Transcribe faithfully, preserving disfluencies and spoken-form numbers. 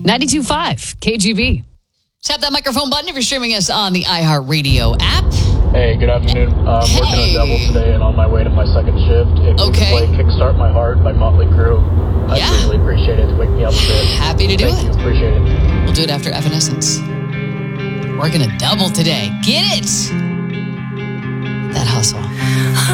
ninety-two point five K G B. Tap that microphone button if you're streaming us on the iHeartRadio app. Hey, good afternoon. Uh, I'm working Hey. on Devil today and on my way to my second shift. If Okay. you could play Kickstart My Heart by Motley Crue, I'd Yeah. really appreciate it to wake me up a bit. Happy to do Thank it. you. Appreciate it. We'll do it after Evanescence. Working a double today. Get it! That hustle.